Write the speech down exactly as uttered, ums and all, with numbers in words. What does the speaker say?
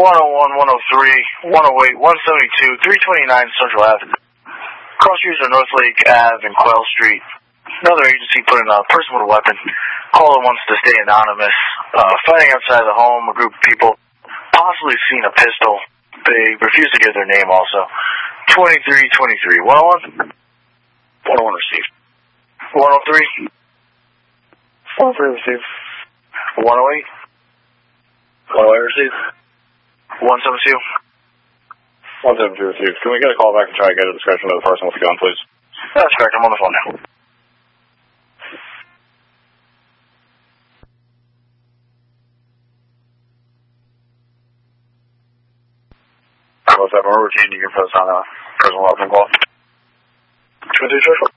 one oh one, one oh three, one oh eight, one seventy-two, three twenty-nine Central Avenue. Cross streets are North Lake Ave and Quail Street. Another agency put in a person with a weapon. Caller wants to stay anonymous. Uh, fighting outside the home, a group of people possibly seen a pistol. They refuse to give their name also. twenty-three twenty-three. one oh one? one oh one received. one oh three? one oh three received. one oh eight? one oh eight received. one seventy-two? one seventy-two received. Can we get a call back and try to get a description of the person with the gun, please? That's correct. I'm on the phone now. What's that? More routine you can post on a personal weapon call. twenty-three